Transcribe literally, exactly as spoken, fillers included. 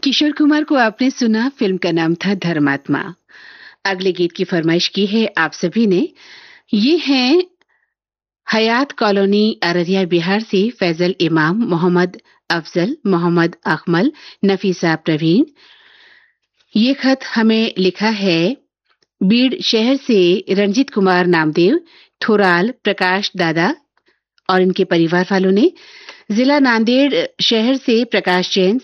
किशोर कुमार को आपने सुना, फिल्म का नाम था धर्मात्मा। अगले गीत की फरमाइश की है आप सभी ने। ये हैं हयात कॉलोनी अररिया बिहार से फैजल इमाम, मोहम्मद अफजल, मोहम्मद अकमल, नफीसा प्रवीण। ये खत हमें लिखा है बीड़ शहर से रंजीत कुमार नामदेव, थोराल प्रकाश दादा और इनके परिवार वालों ने। जिला नांदेड़ शहर से प्रकाश जैन,